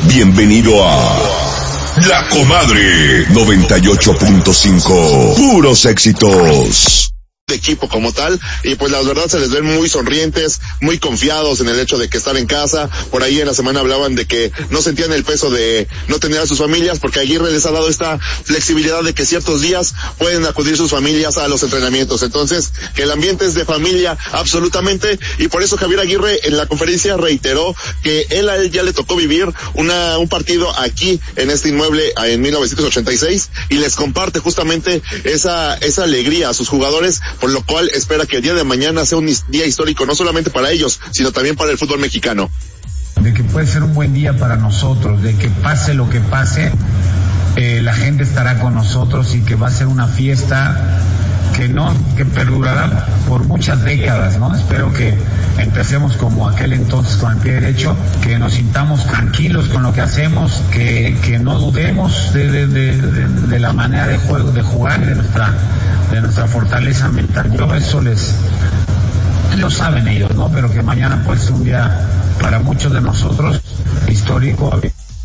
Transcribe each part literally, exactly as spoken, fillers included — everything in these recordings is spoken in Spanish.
Bienvenido a La Comadre noventa y ocho punto cinco. Puros éxitos. De equipo como tal, y pues la verdad se les ven muy sonrientes, muy confiados en el hecho de que están en casa. Por ahí en la semana hablaban de que no sentían el peso de no tener a sus familias, porque Aguirre les ha dado esta flexibilidad de que ciertos días pueden acudir sus familias a los entrenamientos. Entonces, que el ambiente es de familia absolutamente, y por eso Javier Aguirre en la conferencia reiteró que él a él ya le tocó vivir una un partido aquí en este inmueble en mil novecientos ochenta y seis, y les comparte justamente esa esa alegría a sus jugadores, por lo cual espera que el día de mañana sea un día histórico, no solamente para ellos, sino también para el fútbol mexicano. De que puede ser un buen día para nosotros, de que pase lo que pase, eh, la gente estará con nosotros y que va a ser una fiesta que no, que perdurará por muchas décadas, ¿no? Espero que empecemos como aquel entonces con el pie derecho, que nos sintamos tranquilos con lo que hacemos, que, que no dudemos de, de, de, de, de la manera de juego, de jugar, de nuestra, de nuestra fortaleza mental. Yo eso les, lo saben ellos, ¿no? Pero que mañana puede ser un día para muchos de nosotros histórico.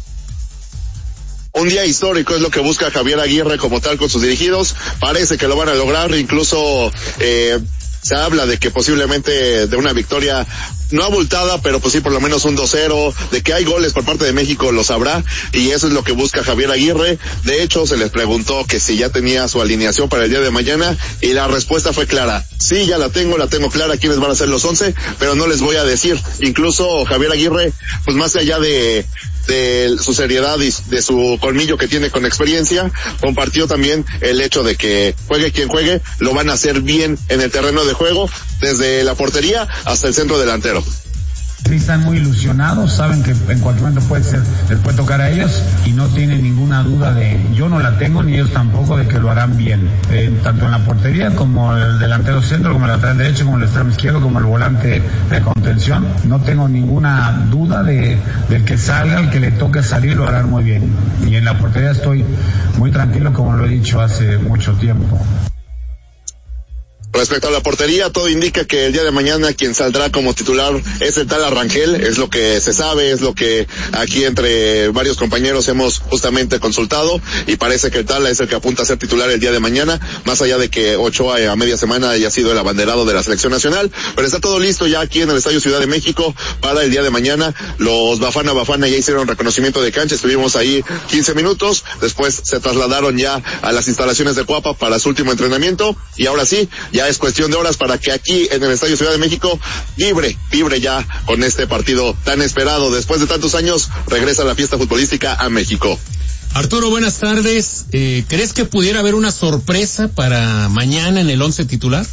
Un día histórico es lo que busca Javier Aguirre como tal con sus dirigidos. Parece que lo van a lograr, incluso eh, se habla de que posiblemente de una victoria no abultada, pero pues sí, por lo menos un dos cero, de que hay goles por parte de México, lo sabrá, y eso es lo que busca Javier Aguirre. De hecho, se les preguntó que si ya tenía su alineación para el día de mañana, y la respuesta fue clara: sí, ya la tengo, la tengo clara quiénes van a ser los once, pero no les voy a decir. Incluso Javier Aguirre, pues más allá de de su seriedad y de su colmillo que tiene con experiencia, compartió también el hecho de que juegue quien juegue, lo van a hacer bien en el terreno de juego, desde la portería hasta el centro delantero. Están muy ilusionados, saben que en cualquier momento puede ser, les puede tocar a ellos, y no tienen ninguna duda de, yo no la tengo ni ellos tampoco, de que lo harán bien, eh, tanto en la portería como el delantero centro, como el lateral derecho, como el extremo izquierdo, como el volante de contención. No tengo ninguna duda de del que salga, el que le toque salir, lo harán muy bien, y en la portería estoy muy tranquilo, como lo he dicho hace mucho tiempo. Respecto a la portería, todo indica que el día de mañana quien saldrá como titular es el tal Arrangel, es lo que se sabe, es lo que aquí entre varios compañeros hemos justamente consultado, y parece que el tal es el que apunta a ser titular el día de mañana, más allá de que Ochoa a media semana haya sido el abanderado de la selección nacional, pero está todo listo ya aquí en el Estadio Ciudad de México para el día de mañana. Los Bafana Bafana ya hicieron reconocimiento de cancha, estuvimos ahí quince minutos, después se trasladaron ya a las instalaciones de Cuapa para su último entrenamiento, y ahora sí, ya es cuestión de horas para que aquí en el Estadio Ciudad de México vibre, vibre ya con este partido tan esperado. Después de tantos años, regresa la fiesta futbolística a México. Arturo, buenas tardes. Eh, ¿Crees que pudiera haber una sorpresa para mañana en el once titular?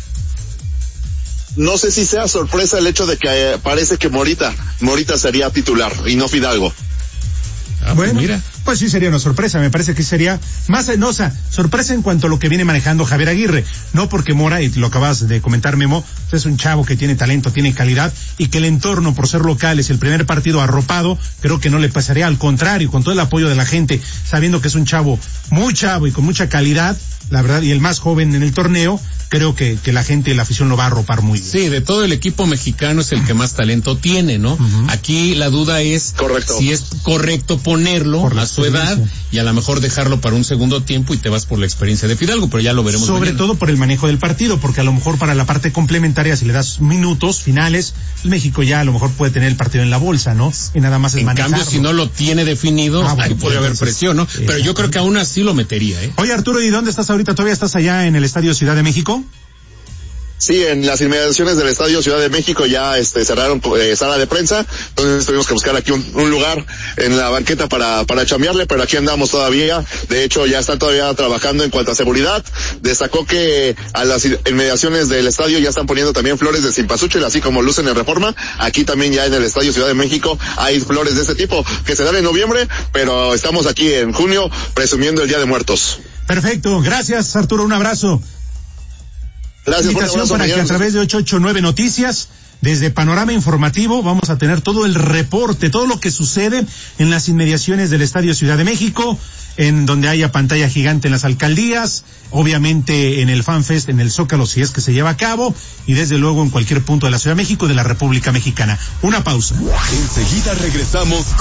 No sé si sea sorpresa el hecho de que eh, parece que Morita, Morita sería titular y no Fidalgo. Ah, bueno, pues mira. Pues sí sería una sorpresa, me parece que sería más, no, o sea, sorpresa en cuanto a lo que viene manejando Javier Aguirre, no porque Mora, y lo acabas de comentar, Memo, es un chavo que tiene talento, tiene calidad, y que el entorno, por ser local, es el primer partido arropado, creo que no le pasaría, al contrario, con todo el apoyo de la gente, sabiendo que es un chavo muy chavo y con mucha calidad, la verdad, y el más joven en el torneo, creo que, que la gente y la afición lo va a arropar muy bien. Sí, de todo el equipo mexicano es el que más talento tiene, ¿no? Uh-huh. Aquí la duda es correcto. Si es correcto ponerlo a su edad y a lo mejor dejarlo para un segundo tiempo y te vas por la experiencia de Fidalgo, pero ya lo veremos sobre mañana. Todo por el manejo del partido, porque a lo mejor para la parte complementaria, si le das minutos finales, México ya a lo mejor puede tener el partido en la bolsa, ¿no? Y nada más es en manejarlo. En cambio, si no lo tiene definido, ah, bueno, ahí puede haber presión, ¿no? Pero yo creo que aún así lo metería, ¿eh? Oye, Arturo, ¿y dónde estás ahorita? ¿Todavía estás allá en el Estadio Ciudad de México? Sí, en las inmediaciones del Estadio Ciudad de México ya este cerraron eh, sala de prensa, entonces tuvimos que buscar aquí un, un lugar en la banqueta para para chambearle, pero aquí andamos todavía. De hecho, ya están todavía trabajando en cuanto a seguridad. Destacó que a las inmediaciones del estadio ya están poniendo también flores de cempasúchil, así como lucen en Reforma. Aquí también ya en el Estadio Ciudad de México hay flores de este tipo que se dan en noviembre, pero estamos aquí en junio presumiendo el Día de Muertos. Perfecto, gracias, Arturo, un abrazo. Gracias. Invitación abrazo, para mañana. Que a través de ocho ocho nueve Noticias, desde Panorama Informativo, vamos a tener todo el reporte, todo lo que sucede en las inmediaciones del Estadio Ciudad de México, en donde haya pantalla gigante en las alcaldías, obviamente en el FanFest, en el Zócalo, si es que se lleva a cabo, y desde luego en cualquier punto de la Ciudad de México, de la República Mexicana. Una pausa. Enseguida regresamos